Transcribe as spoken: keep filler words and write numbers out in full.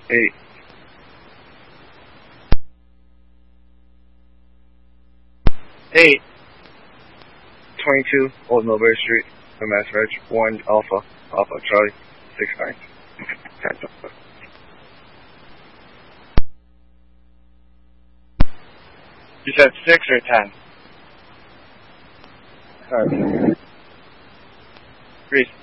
Eight. Eight. Twenty-two Old Millbury Street, Mass Reg. One Alpha, Alpha Charlie, six nine. You said six or ten? Alright. Three.